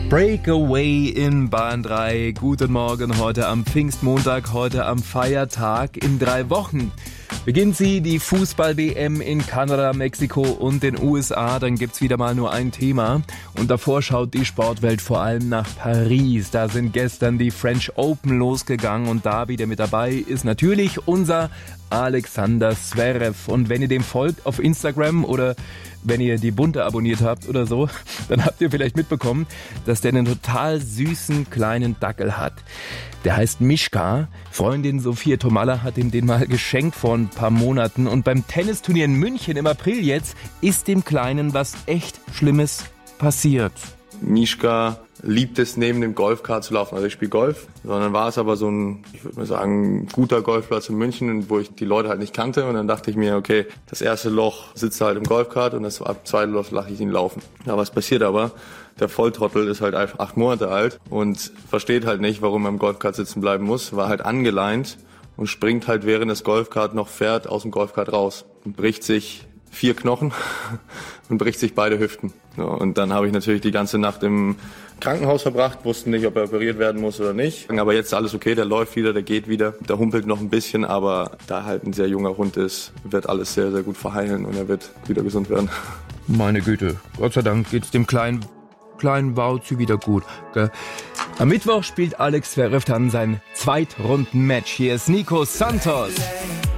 Breakaway in Bahn 3. Guten Morgen, heute am Pfingstmontag, heute am Feiertag. In 3 Wochen beginnt sie, die Fußball-WM in Kanada, Mexiko und den USA. Dann gibt's wieder mal nur ein Thema. Und davor schaut die Sportwelt vor allem nach Paris. Da sind gestern die French Open losgegangen und da wieder mit dabei ist natürlich unser Alexander Zverev. Und wenn ihr dem folgt auf Instagram oder wenn ihr die Bunte abonniert habt oder so, dann habt ihr vielleicht mitbekommen, dass der einen total süßen kleinen Dackel hat. Der heißt Mischka. Freundin Sophia Tomalla hat ihm den mal geschenkt vor ein paar Monaten. Und beim Tennisturnier in München im April jetzt ist dem Kleinen was echt Schlimmes passiert. Mischka liebt es, neben dem Golfkart zu laufen. Also ich spiele Golf, sondern war es aber so ein, ich würde mal sagen, guter Golfplatz in München, wo ich die Leute halt nicht kannte. Und dann dachte ich mir, okay, das erste Loch sitzt halt im Golfkart und das zweite Loch lasse ich ihn laufen. Ja, was passiert aber? Der Volltrottel ist halt einfach 8 Monate alt und versteht halt nicht, warum er im Golfkart sitzen bleiben muss. War halt angeleint und springt halt, während das Golfkart noch fährt, aus dem Golfkart raus und bricht sich 4 Knochen und bricht sich beide Hüften. Ja, und dann habe ich natürlich die ganze Nacht im Krankenhaus verbracht, wussten nicht, ob er operiert werden muss oder nicht. Aber jetzt ist alles okay, der läuft wieder, der geht wieder, der humpelt noch ein bisschen, aber da halt ein sehr junger Hund ist, wird alles sehr, sehr gut verheilen und er wird wieder gesund werden. Meine Güte, Gott sei Dank geht's dem kleinen Wauzi wieder gut. Gell? Am Mittwoch spielt Alex Zverev dann sein Zweitrunden-Match. Hier ist Nico Santos.